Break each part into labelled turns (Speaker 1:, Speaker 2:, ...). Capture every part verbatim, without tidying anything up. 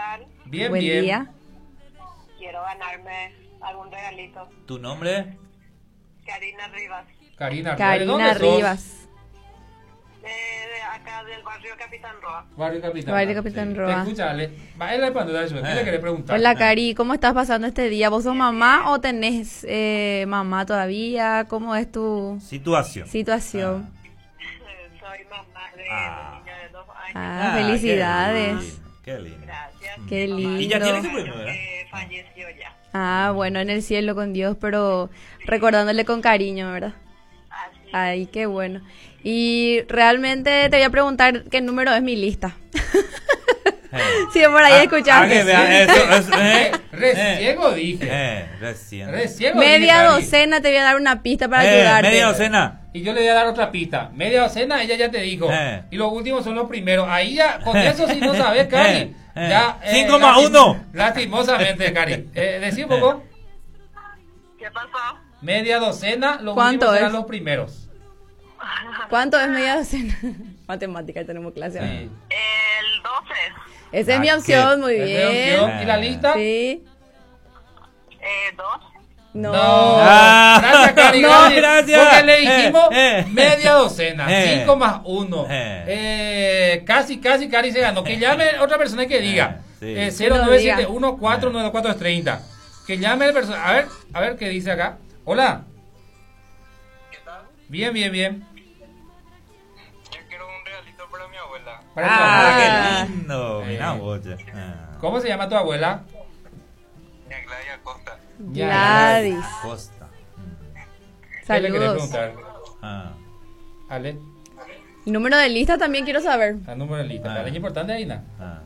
Speaker 1: tal?
Speaker 2: Bien,
Speaker 3: Buen
Speaker 2: bien.
Speaker 3: día.
Speaker 1: Quiero ganarme algún regalito.
Speaker 4: ¿Tu nombre?
Speaker 1: Karina Rivas,
Speaker 2: Karina, ¿de
Speaker 3: Karina
Speaker 2: dónde sos?
Speaker 3: Rivas.
Speaker 1: de, de acá del barrio Capitán Roa.
Speaker 2: Barrio Capitán.
Speaker 3: Barrio Capitán
Speaker 2: Sí.
Speaker 3: Roa.
Speaker 2: Te escucha, Ale. Va, él le pone eso. ¿Qué
Speaker 4: Eh.
Speaker 2: le querés preguntar?
Speaker 3: Hola, Cari, ¿cómo estás pasando este día? ¿Vos sos mamá o tenés eh, mamá todavía? ¿Cómo es tu
Speaker 4: Situación.
Speaker 3: situación?
Speaker 1: Soy mamá de
Speaker 4: Ah.
Speaker 1: un niño de dos años.
Speaker 3: Ah, felicidades.
Speaker 4: Qué lindo. Qué lindo.
Speaker 1: Gracias.
Speaker 3: Qué lindo.
Speaker 4: Y ya tiene su premio, ¿verdad?
Speaker 1: Que falleció ya.
Speaker 3: Ah, bueno, en el cielo con Dios, pero recordándole con cariño, ¿verdad?
Speaker 1: Así.
Speaker 3: Ay, qué bueno. Y realmente te voy a preguntar qué número es mi lista.
Speaker 4: Eh.
Speaker 3: Si por ahí
Speaker 4: Ah,
Speaker 3: escuchaste.
Speaker 4: que vea, eso, eso, eh,
Speaker 2: Recién dije.
Speaker 4: eh, recién.
Speaker 2: Recién
Speaker 3: Media
Speaker 2: dije, Cari.
Speaker 3: docena te voy a dar una pista para
Speaker 4: Eh,
Speaker 3: ayudarte.
Speaker 4: media docena.
Speaker 2: Y yo le voy a dar otra pista. Media docena, ella ya te dijo.
Speaker 4: Eh.
Speaker 2: Y los últimos son los primeros. Ahí ya, con eso si no sabes, Cari.
Speaker 4: Eh, eh.
Speaker 2: Ya, eh,
Speaker 4: cinco más
Speaker 2: lastim-
Speaker 4: uno.
Speaker 2: Lastimosamente, Cari. Eh, decí un poco.
Speaker 1: ¿Qué pasó?
Speaker 2: Media docena, los
Speaker 3: ¿Cuánto
Speaker 2: últimos serán
Speaker 3: es?
Speaker 2: los primeros.
Speaker 3: ¿Cuánto es media docena? Matemática, tenemos clase.
Speaker 2: Sí.
Speaker 1: El doce.
Speaker 3: Esa es
Speaker 4: Ah,
Speaker 3: mi
Speaker 4: qué-
Speaker 3: opción, muy
Speaker 2: ¿Es de
Speaker 3: bien.
Speaker 2: opción? ¿Y la lista?
Speaker 3: Sí.
Speaker 1: Eh, dos.
Speaker 3: No.
Speaker 4: Ah.
Speaker 2: Gracias, Cari.
Speaker 4: No,
Speaker 2: gracias.
Speaker 4: gracias.
Speaker 2: Porque le dijimos
Speaker 4: Eh, eh.
Speaker 2: media docena.
Speaker 4: Eh.
Speaker 2: Cinco más uno.
Speaker 4: Eh.
Speaker 2: Eh, casi, casi, Cari se ganó. Que llame otra persona que diga.
Speaker 4: Eh, sí.
Speaker 2: Eh, cero nueve siete uno cuatro
Speaker 4: Eh.
Speaker 2: nueve cuatro tres cero. Que llame el persona. A ver, a ver qué dice acá. Hola.
Speaker 1: ¿Qué tal?
Speaker 2: Bien, bien, bien.
Speaker 1: Yo quiero un regalito para mi abuela.
Speaker 2: Para tu
Speaker 4: Ah,
Speaker 2: abuela.
Speaker 4: qué lindo.
Speaker 2: Eh.
Speaker 4: Mirá vos, che. Ah.
Speaker 2: ¿Cómo se llama tu abuela?
Speaker 1: Doña Gladia Costa.
Speaker 3: Gladys.
Speaker 4: Costa.
Speaker 2: ¿Qué le querés
Speaker 3: Saludos.
Speaker 2: preguntar?
Speaker 4: Ah.
Speaker 2: Ale,
Speaker 3: Y número de lista también quiero saber.
Speaker 2: la número en lista.
Speaker 4: Ah.
Speaker 2: ¿Es importante, Aina?
Speaker 4: Ah.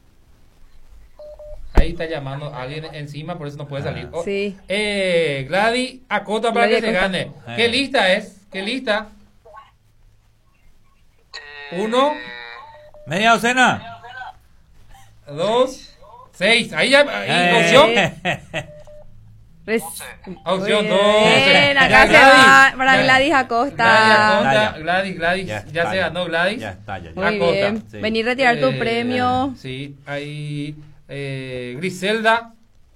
Speaker 2: Ahí está llamando a alguien encima, por eso no puede
Speaker 4: Ah.
Speaker 2: salir. Oh,
Speaker 3: Sí.
Speaker 2: Eh, Gladys, acota para
Speaker 3: Gladys,
Speaker 2: que se
Speaker 3: acota.
Speaker 2: gane.
Speaker 4: Eh.
Speaker 2: ¿Qué lista es? ¿Qué lista? Uno,
Speaker 4: Media docena.
Speaker 2: dos, seis. Ahí ya, ahí,
Speaker 4: Eh.
Speaker 2: opción.
Speaker 3: Res-
Speaker 2: Opción
Speaker 3: Muy
Speaker 2: dos.
Speaker 3: bien,
Speaker 2: Ya,
Speaker 3: acá se
Speaker 2: Gladys.
Speaker 3: va para
Speaker 2: Ya.
Speaker 3: Gladys Acosta.
Speaker 2: Gladys Acosta,
Speaker 4: Ya.
Speaker 2: Gladys, Gladys, ya,
Speaker 4: está,
Speaker 2: se ganó Gladys.
Speaker 4: Ya está, ya, ya.
Speaker 3: Muy
Speaker 2: Acosta.
Speaker 3: bien.
Speaker 4: Sí.
Speaker 3: Vení a retirar tu
Speaker 2: Eh,
Speaker 3: premio.
Speaker 2: Sí, ahí eh, Griselda,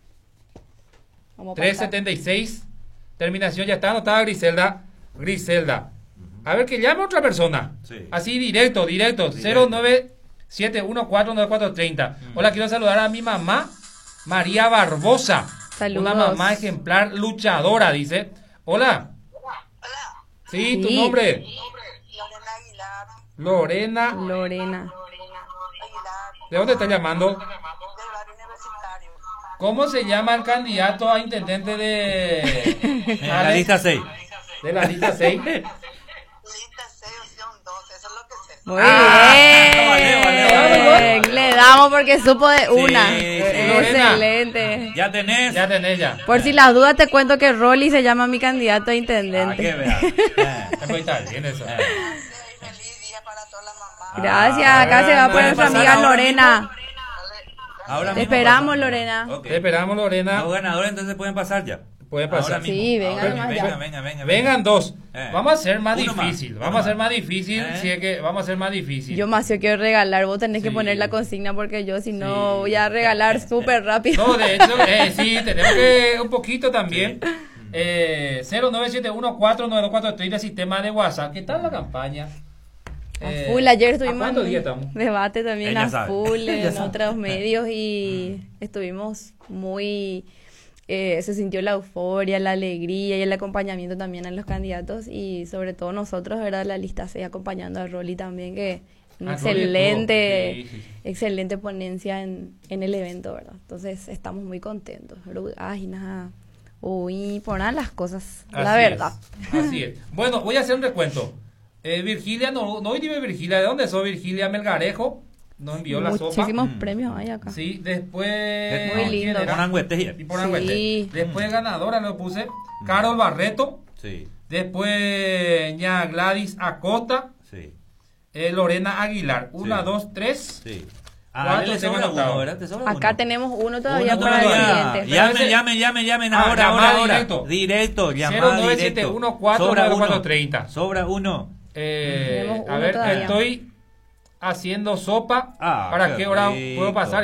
Speaker 3: Vamos a
Speaker 2: tres
Speaker 3: pasar.
Speaker 2: setenta y seis. Terminación, ya está anotada Griselda. Griselda. A ver, que llame otra persona.
Speaker 4: Sí.
Speaker 2: Así directo, directo.
Speaker 4: Directo.
Speaker 2: cero nueve siete uno cuatro nueve cuatro tres cero. Hola, quiero saludar a mi mamá, María Barbosa.
Speaker 3: Saludos.
Speaker 2: Una mamá ejemplar luchadora, dice. Hola.
Speaker 1: Hola.
Speaker 2: Sí, tu
Speaker 3: Sí.
Speaker 2: nombre.
Speaker 1: Lorena Aguilar.
Speaker 2: Lorena.
Speaker 3: Lorena.
Speaker 1: Aguilar.
Speaker 2: ¿De dónde está llamando?
Speaker 1: Del barrio universitario.
Speaker 2: ¿Cómo se llama el candidato a intendente de...
Speaker 4: En la lista seis.
Speaker 2: De la lista seis.
Speaker 1: Lista C, opción dos. Eso es lo que sé.
Speaker 3: Muy
Speaker 2: Ah,
Speaker 3: bien.
Speaker 2: vale, vale, vale.
Speaker 3: Le damos porque supo de una.
Speaker 4: sí,
Speaker 2: Lorena.
Speaker 3: Excelente.
Speaker 4: Ya tenés.
Speaker 2: Ya tenés ya.
Speaker 3: Por si las dudas te cuento que Rolly se llama mi candidato a
Speaker 4: Ah, que
Speaker 3: intendente.
Speaker 4: vea. Eh.
Speaker 2: Pues está bien eso.
Speaker 4: Eh.
Speaker 1: Sí, feliz día para todas las mamás.
Speaker 3: Gracias,
Speaker 2: Ah,
Speaker 3: acá se va por
Speaker 2: puede
Speaker 3: nuestra
Speaker 2: pasar
Speaker 3: amiga
Speaker 2: ahora
Speaker 3: Lorena.
Speaker 4: Ahora
Speaker 3: Te
Speaker 4: mismo
Speaker 3: esperamos,
Speaker 4: pasan.
Speaker 3: Lorena.
Speaker 4: Ok.
Speaker 2: Te esperamos, Lorena.
Speaker 4: Los ganadores entonces pueden pasar ya.
Speaker 2: Puede pasar.
Speaker 4: Ahora mismo.
Speaker 3: Sí, vengan
Speaker 4: Ahora
Speaker 3: nomás
Speaker 4: mismo.
Speaker 3: ya.
Speaker 4: Venga, venga, venga.
Speaker 2: Vengan dos.
Speaker 4: Eh.
Speaker 2: Vamos a hacer más
Speaker 4: Uno más,
Speaker 2: difícil.
Speaker 4: uno
Speaker 2: Vamos a hacer
Speaker 4: más.
Speaker 2: más difícil.
Speaker 4: Eh.
Speaker 2: Si es que vamos a hacer más difícil.
Speaker 3: Yo más yo quiero regalar, vos tenés que
Speaker 2: Sí.
Speaker 3: poner la consigna porque yo si no
Speaker 2: Sí.
Speaker 3: voy a regalar súper rápido.
Speaker 2: No, de hecho, eh, sí, tenemos que un poquito también. Eh, cero nueve siete uno cuatro nueve dos cuatro tres cero, sistema de WhatsApp. ¿Qué tal la campaña?
Speaker 3: A
Speaker 2: Eh,
Speaker 3: full, ayer
Speaker 2: ¿a
Speaker 3: estuvimos
Speaker 2: cuántos
Speaker 3: en
Speaker 2: días estamos?
Speaker 3: debate también
Speaker 4: Ella
Speaker 3: a
Speaker 4: sabe.
Speaker 3: full
Speaker 4: Ella
Speaker 3: en
Speaker 4: sabe.
Speaker 3: otros medios y estuvimos muy, eh, se sintió la euforia, la alegría y el acompañamiento también a los candidatos y sobre todo nosotros, ¿verdad? La lista seis acompañando a Rolly también que una
Speaker 2: Ah, Rolly
Speaker 3: excelente,
Speaker 2: estuvo. Sí, sí, sí.
Speaker 3: excelente ponencia en, en el evento, ¿verdad? Entonces estamos muy contentos. Pero, ay, nada, uy, por nada las cosas, la
Speaker 2: Así
Speaker 3: verdad.
Speaker 2: es, así es. Bueno, voy a hacer un recuento. Eh, Virgilia, no, no hoy dime Virgilia, ¿de dónde soy? Virgilia Melgarejo, nos envió la sopa.
Speaker 3: Muchísimos
Speaker 4: Mm.
Speaker 3: premios hay acá.
Speaker 2: Sí, después...
Speaker 3: Muy
Speaker 2: ¿quién
Speaker 3: lindo.
Speaker 2: era?
Speaker 4: Con Angüete.
Speaker 2: Y por
Speaker 3: Sí.
Speaker 2: Angüete. Después ganadora lo puse, Carol Barreto.
Speaker 4: Sí,
Speaker 2: Después ña Gladys Acosta,
Speaker 4: sí,
Speaker 2: eh, Lorena Aguilar. Una,
Speaker 4: Sí.
Speaker 2: dos, tres.
Speaker 4: sí.
Speaker 2: ¿Cuántos
Speaker 4: A él le
Speaker 2: tengo
Speaker 4: sobra
Speaker 2: anotado?
Speaker 4: uno, ¿verdad? ¿Te sobra
Speaker 3: Acá
Speaker 4: uno?
Speaker 3: tenemos uno todavía
Speaker 4: Uno
Speaker 3: para el
Speaker 4: todavía.
Speaker 3: siguiente.
Speaker 2: Llame,
Speaker 4: Llamen, llamen, llamen, llamen.
Speaker 2: Ah,
Speaker 4: Ahora,
Speaker 2: llamada
Speaker 4: ahora, ahora.
Speaker 2: directo.
Speaker 4: Directo,
Speaker 2: cero
Speaker 4: llamada
Speaker 2: nueve siete
Speaker 4: directo.
Speaker 2: uno cuatro
Speaker 4: Sobra
Speaker 2: nueve cuatro
Speaker 4: uno.
Speaker 2: tres cero.
Speaker 4: Sobra uno.
Speaker 2: Eh,
Speaker 3: Tenemos
Speaker 2: a
Speaker 3: uno
Speaker 2: ver,
Speaker 3: todavía.
Speaker 2: estoy haciendo sopa.
Speaker 4: Ah,
Speaker 2: ¿Para
Speaker 4: qué
Speaker 2: qué hora
Speaker 4: rico.
Speaker 2: puedo pasar?